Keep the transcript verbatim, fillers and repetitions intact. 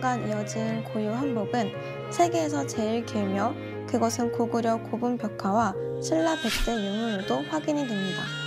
년간 이어진 고유 한복은 세계에서 제일 길며 그것은 고구려 고분 벽화와 신라 백제 유물로도 확인이 됩니다.